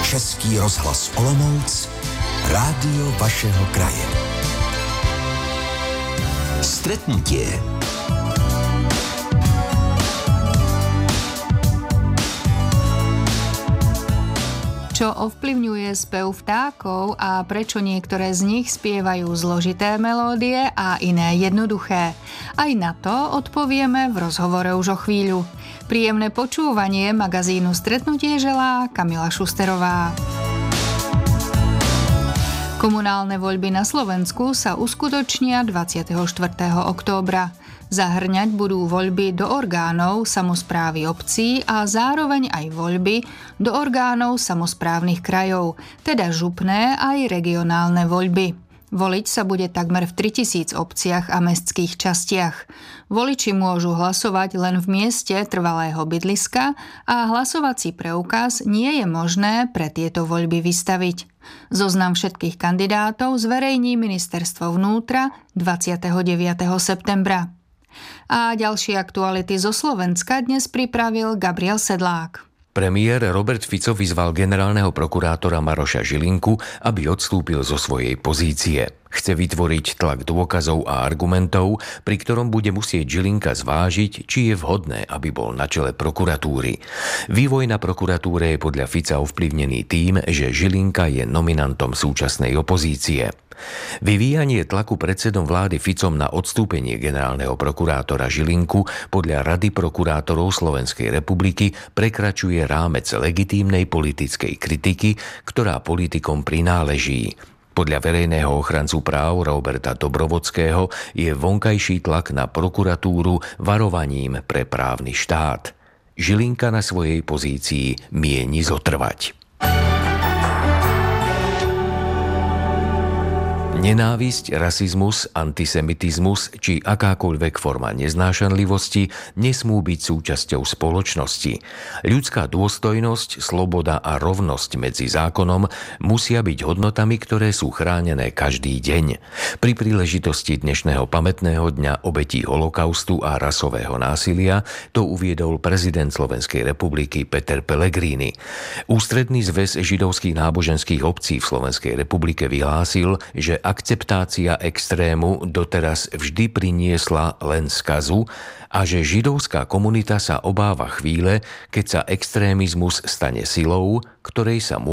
Český rozhlas Olomouc, rádio vašeho kraje. Stretnutie. Čo ovplyvňuje spev vtákov a prečo niektoré z nich spievajú zložité melódie a iné jednoduché? Aj na to odpovieme v rozhovore už o chvíľu. Príjemné počúvanie magazínu Stretnutie želá Kamila Šusterová. Komunálne voľby na Slovensku sa uskutočnia 24. októbra. Zahrňať budú voľby do orgánov samosprávy obcí a zároveň aj voľby do orgánov samosprávnych krajov, teda župné aj regionálne voľby. Voliť sa bude takmer v 3000 obciach a mestských častiach. Voliči môžu hlasovať len v mieste trvalého bydliska a hlasovací preukaz nie je možné pre tieto voľby vystaviť. Zoznam všetkých kandidátov zverejní Ministerstvo vnútra 29. septembra. A ďalšie aktuality zo Slovenska dnes pripravil Gabriel Sedlák. Premiér Robert Fico vyzval generálneho prokurátora Maroša Žilinku, aby odstúpil zo svojej pozície. Chce vytvoriť tlak dôkazov a argumentov, pri ktorom bude musieť Žilinka zvážiť, či je vhodné, aby bol na čele prokuratúry. Vývoj na prokuratúre je podľa Fica ovplyvnený tým, že Žilinka je nominantom súčasnej opozície. Vyvíjanie tlaku predsedom vlády Ficom na odstúpenie generálneho prokurátora Žilinku podľa Rady prokurátorov Slovenskej republiky prekračuje rámec legitímnej politickej kritiky, ktorá politikom prináleží. Podľa verejného ochrancu práv Roberta Dobrovodského je vonkajší tlak na prokuratúru varovaním pre právny štát. Žilinka na svojej pozícii mieni zotrvať. Nenávisť, rasizmus, antisemitizmus či akákoľvek forma neznášanlivosti nesmú byť súčasťou spoločnosti. Ľudská dôstojnosť, sloboda a rovnosť medzi zákonom musia byť hodnotami, ktoré sú chránené každý deň. Pri príležitosti dnešného pamätného dňa obetí holokaustu a rasového násilia to uviedol prezident Slovenskej republiky Peter Pellegrini. Ústredný zväz židovských náboženských obcí v Slovenskej republike vyhlásil, že akceptácia extrému doteraz vždy priniesla len skazu a že židovská komunita sa obáva chvíle, keď sa extrémizmus stane silou, ktorej sa